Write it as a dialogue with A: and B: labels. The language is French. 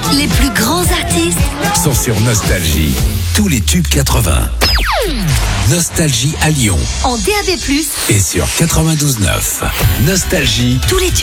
A: Les plus grands artistes
B: sont sur Nostalgie. Tous les tubes 80. Nostalgie à Lyon.
A: en DAB+,
B: Et sur 92.9. Nostalgie.
A: tous les